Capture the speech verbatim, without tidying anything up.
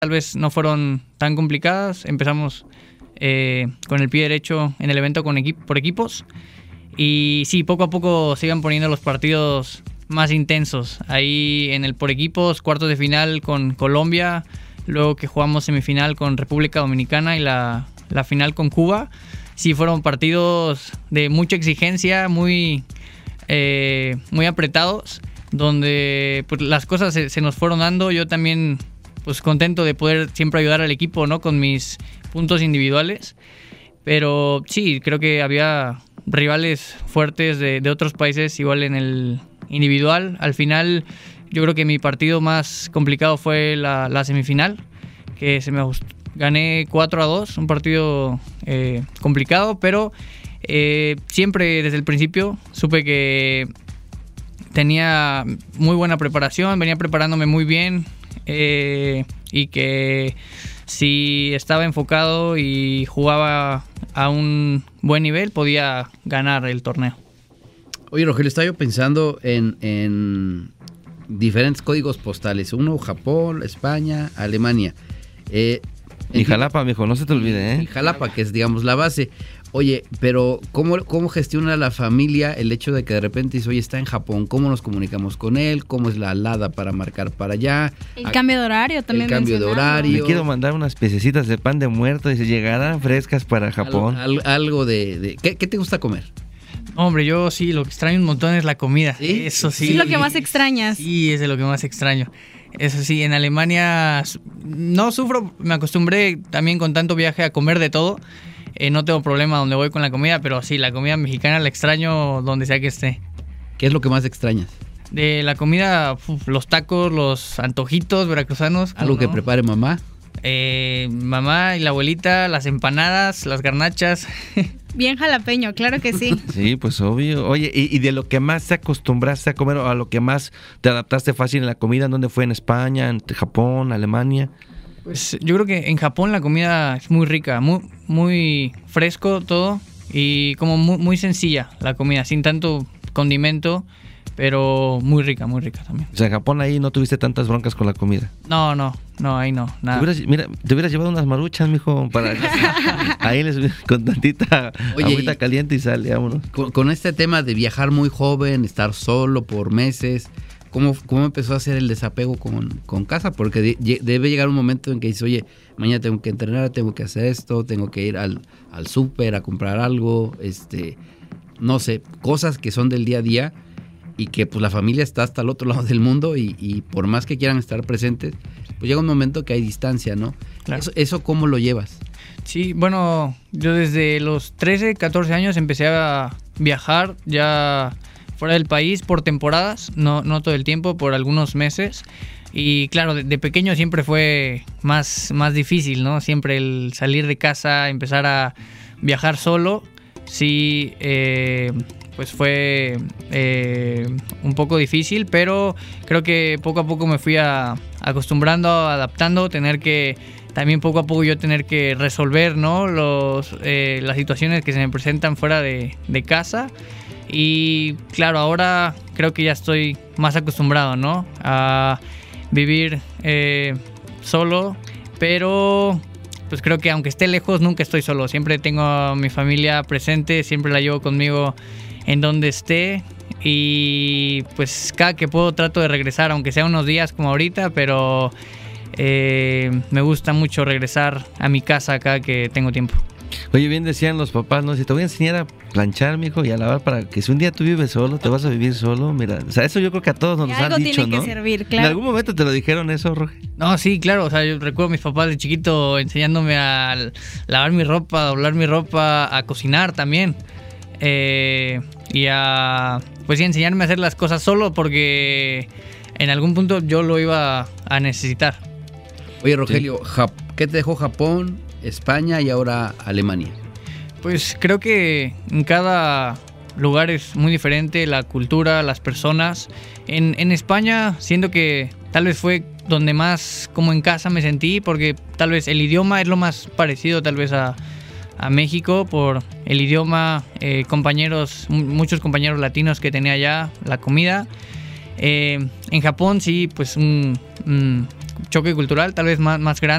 tal vez no fueron tan complicadas. Empezamos eh, con el pie derecho en el evento con equi- por equipos. Y sí, poco a poco se iban poniendo los partidos más intensos. Ahí en el por equipos, cuartos de final con Colombia, luego que jugamos semifinal con República Dominicana y la, la final con Cuba. Sí, fueron partidos de mucha exigencia, muy, eh, muy apretados, donde pues, las cosas se, se nos fueron dando. Yo también pues contento de poder siempre ayudar al equipo, ¿no? Con mis puntos individuales. Pero sí, creo que había rivales fuertes de, de otros países igual en el individual. Al final yo creo que mi partido más complicado fue la, la semifinal, que se me ajustó. Gané cuatro a dos, un partido eh, complicado, pero eh, siempre desde el principio supe que tenía muy buena preparación, venía preparándome muy bien eh, y que si estaba enfocado y jugaba a un buen nivel podía ganar el torneo. Oye, Rogelio, estaba yo pensando en, en diferentes códigos postales. Uno, Japón, España, Alemania. Eh, y Jalapa, mijo, no se te olvide, ¿eh? Y Jalapa, que es, digamos, la base. Oye, pero ¿cómo, cómo gestiona la familia el hecho de que de repente dice, oye, está en Japón, ¿cómo nos comunicamos con él? ¿Cómo es la alada para marcar para allá? El a, cambio de horario también. El cambio de horario. Le quiero mandar unas piececitas de pan de muerto y se llegarán frescas para Japón. Al, al, algo de... de ¿qué, ¿Qué te gusta comer? Hombre, yo sí, lo que extraño un montón es la comida. ¿Sí? Eso sí. Es lo que más extrañas. Sí, es de lo que más extraño. Eso sí, en Alemania no sufro, me acostumbré también con tanto viaje a comer de todo. Eh, no tengo problema donde voy con la comida, pero sí, la comida mexicana la extraño donde sea que esté. ¿Qué es lo que más extrañas? De la comida, uf, los tacos, los antojitos veracruzanos. ¿Algo que no? prepare mamá? Eh, mamá y la abuelita, las empanadas, las garnachas. Bien jalapeño, claro que sí. Sí, pues obvio. Oye, ¿y, y de lo que más te acostumbraste a comer o a lo que más te adaptaste fácil en la comida? ¿En dónde fue? ¿En España, en Japón, Alemania? Pues yo creo que en Japón la comida es muy rica, muy, muy fresco todo y como muy, muy sencilla la comida, sin tanto condimento, pero muy rica, muy rica también. O sea, en Japón ahí no tuviste tantas broncas con la comida. No, no, no, ahí no, nada. Te hubieras, mira, te hubieras llevado unas maruchas, mijo, para ahí les con tantita Oye, agüita caliente y sal, vámonos. Con, con este tema de viajar muy joven, estar solo por meses, ¿cómo, cómo empezó a hacer el desapego con, con casa? Porque de, debe llegar un momento en que dices, oye, mañana tengo que entrenar, tengo que hacer esto, tengo que ir al, al súper a comprar algo, este, no sé, cosas que son del día a día y que pues la familia está hasta el otro lado del mundo y, y por más que quieran estar presentes, pues llega un momento que hay distancia, ¿no? Claro. Eso, ¿Eso cómo lo llevas? Sí, bueno, yo desde los trece, catorce años empecé a viajar ya fuera del país por temporadas, no, no todo el tiempo, por algunos meses. Y claro, de, de pequeño siempre fue más, más difícil, ¿no? Siempre el salir de casa, empezar a viajar solo, sí, eh, pues fue eh, un poco difícil, pero creo que poco a poco me fui a, acostumbrando, adaptando, tener que también poco a poco yo tener que resolver, ¿no? Los, eh, las situaciones que se me presentan fuera de, de casa. Y claro, ahora creo que ya estoy más acostumbrado, ¿no? A vivir eh, solo, pero pues creo que aunque esté lejos nunca estoy solo. Siempre tengo a mi familia presente, siempre la llevo conmigo en donde esté y pues cada que puedo trato de regresar, aunque sea unos días como ahorita, pero eh, me gusta mucho regresar a mi casa cada que tengo tiempo. Oye, bien decían los papás, ¿no? Si te voy a enseñar a planchar, mijo, y a lavar para que si un día tú vives solo, te vas a vivir solo, mira. O sea, eso yo creo que a todos nos lo han dicho, tiene ¿no? Que servir, claro. ¿En algún momento te lo dijeron eso, Roge? No, sí, claro. O sea, yo recuerdo a mis papás de chiquito enseñándome a lavar mi ropa, a doblar mi ropa, a cocinar también. Eh, y a, pues sí, enseñarme a hacer las cosas solo porque en algún punto yo lo iba a necesitar. Oye, Rogelio, sí. ¿Qué te dejó Japón, España y ahora Alemania? Pues creo que en cada lugar es muy diferente la cultura, las personas. En, en España siento que tal vez fue donde más como en casa me sentí porque tal vez el idioma es lo más parecido tal vez a, a México por el idioma, eh, compañeros, muchos compañeros latinos que tenía allá, la comida. Eh, en Japón sí, pues un, un choque cultural tal vez más, más grande.